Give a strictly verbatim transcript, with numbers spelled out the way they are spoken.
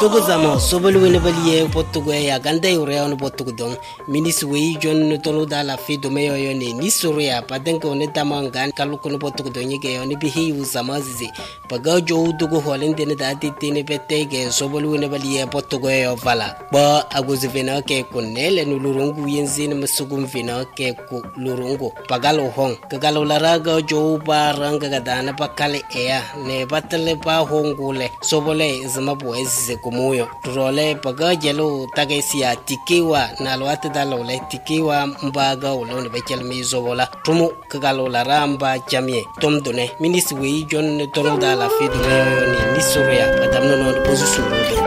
Togo zamo sobolu wene baliye potugo ya ganda yure on potugo don minis wei jon tolo da la fi do meyo yone ni soria padenko one tamangan kaluko no potugo don yege yone bi hiu samazi paga jo dugo holende ne dati tine petege sobolu wene baliye potugo yo vala ba aguzi vena ke kunele no lurungu yenzine masugum vena ke ku lurungu pagalo hong kagalo laraga jo baranga gadana pakale ea ne batale pa hongule sobole zamabu eze kumuyo turole paga jelo tagesia tikiwa na lwate dalole tikiwa mbaga ulone bechel mizobola tumu kagalo laramba jamie tomdone minisi wei jon tono dala fidu ni nisoria padamno no pozusuru